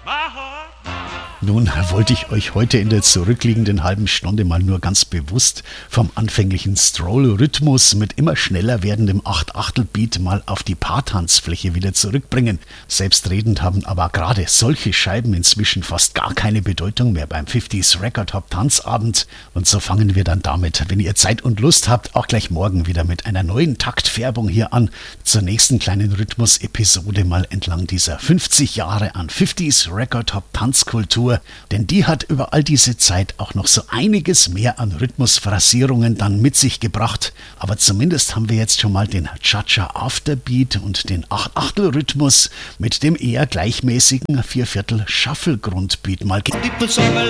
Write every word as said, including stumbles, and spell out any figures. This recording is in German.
Nun wollte ich euch heute in der zurückliegenden halben Stunde mal nur ganz bewusst vom anfänglichen Stroll-Rhythmus mit immer schneller werdendem Acht-Achtel-Beat mal auf die Paartanzfläche wieder zurückbringen. Selbstredend haben aber gerade solche Scheiben inzwischen fast gar keine Bedeutung mehr beim fünfziger Record Hop Tanzabend. Und so fangen wir dann damit, wenn ihr Zeit und Lust habt, auch gleich morgen wieder mit einer neuen Taktfärbung hier an. Zur nächsten kleinen Rhythmus-Episode mal entlang dieser fünfzig Jahre an fünfziger Record Hop Tanzkultur. Denn die hat über all diese Zeit auch noch so einiges mehr an Rhythmusphrasierungen dann mit sich gebracht. Aber zumindest haben wir jetzt schon mal den Cha-Cha Afterbeat und den Acht-Achtel-Rhythmus mit dem eher gleichmäßigen Vierviertel-Shuffle-Grundbeat mal ge-